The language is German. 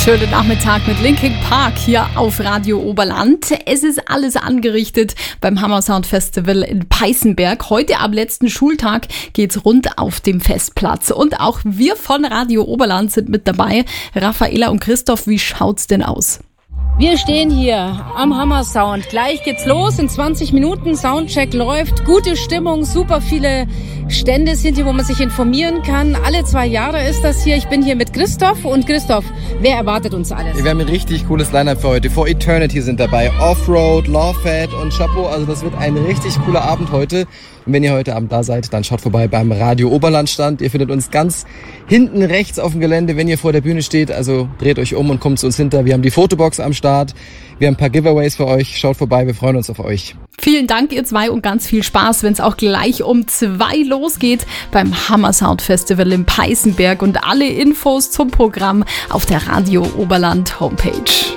Schönen Nachmittag mit Linkin Park hier auf Radio Oberland. Es ist alles angerichtet beim Hammer Sound Festival in Peißenberg. Heute am letzten Schultag geht's rund auf dem Festplatz. Und auch wir von Radio Oberland sind mit dabei. Raffaela und Christoph, wie schaut's denn aus? Wir stehen hier am Hammer Sound. Gleich geht's los. In 20 Minuten Soundcheck läuft. Gute Stimmung, super viele Stände sind hier, wo man sich informieren kann. Alle 2 Jahre ist das hier. Ich bin hier mit Christoph. Und Christoph, wer erwartet uns alles? Wir haben ein richtig cooles Line-Up für heute. For Eternity sind dabei. Offroad, Lawfat und Chapeau. Also das wird ein richtig cooler Abend heute. Und wenn ihr heute Abend da seid, dann schaut vorbei beim Radio Oberland Stand. Ihr findet uns ganz hinten rechts auf dem Gelände, wenn ihr vor der Bühne steht. Also dreht euch um und kommt zu uns hinter. Wir haben die Fotobox am Start. Wir haben ein paar Giveaways für euch. Schaut vorbei, wir freuen uns auf euch. Vielen Dank, ihr zwei, und ganz viel Spaß, wenn es auch gleich um 2 losgeht beim Hammer Sound Festival in Peißenberg. Und alle Infos zum Programm auf der Radio Oberland Homepage.